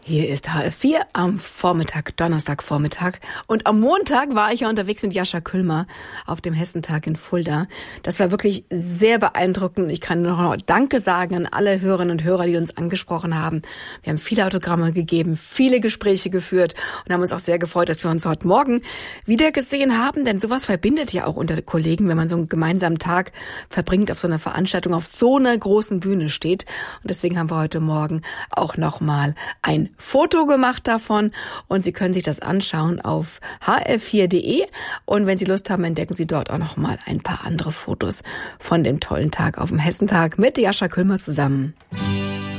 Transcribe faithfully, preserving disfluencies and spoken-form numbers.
Hier ist H F vier am Vormittag, Donnerstagvormittag. Und am Montag war ich ja unterwegs mit Jascha Küllmer auf dem Hessentag in Fulda. Das war wirklich sehr beeindruckend. Ich kann noch Danke sagen an alle Hörerinnen und Hörer, die uns angesprochen haben. Wir haben viele Autogramme gegeben, viele Gespräche geführt und haben uns auch sehr gefreut, dass wir uns heute Morgen wieder gesehen haben. Denn sowas verbindet ja auch unter Kollegen, wenn man so einen gemeinsamen Tag verbringt, auf so einer Veranstaltung, auf so einer großen Bühne steht. Und deswegen haben wir heute Morgen auch nochmal ein Foto gemacht davon und Sie können sich das anschauen auf h f vier punkt d e und wenn Sie Lust haben, entdecken Sie dort auch noch mal ein paar andere Fotos von dem tollen Tag auf dem Hessentag mit Jascha Küllmer zusammen.